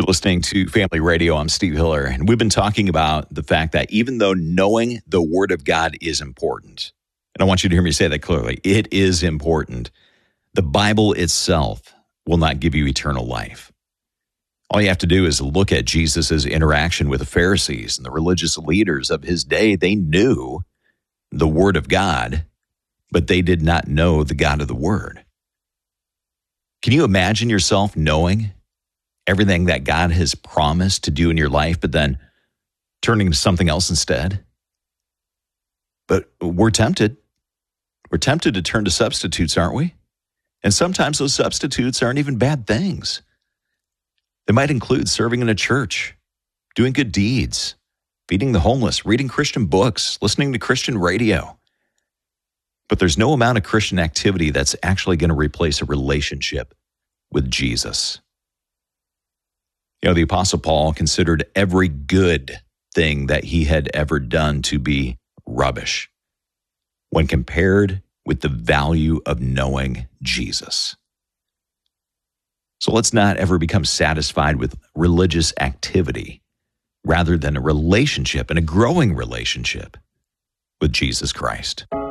You're listening to Family Radio. I'm Steve Hiller, and we've been talking about the fact that even though knowing the Word of God is important, and I want you to hear me say that clearly, it is important, the Bible itself will not give you eternal life. All you have to do is look at Jesus' interaction with the Pharisees and the religious leaders of his day. They knew the Word of God, but they did not know the God of the Word. Can you imagine yourself knowing everything that God has promised to do in your life, but then turning to something else instead? But we're tempted. We're tempted to turn to substitutes, aren't we? And sometimes those substitutes aren't even bad things. They might include serving in a church, doing good deeds, feeding the homeless, reading Christian books, listening to Christian radio. But there's no amount of Christian activity that's actually going to replace a relationship with Jesus. You know, the Apostle Paul considered every good thing that he had ever done to be rubbish when compared with the value of knowing Jesus. So let's not ever become satisfied with religious activity rather than a relationship and a growing relationship with Jesus Christ.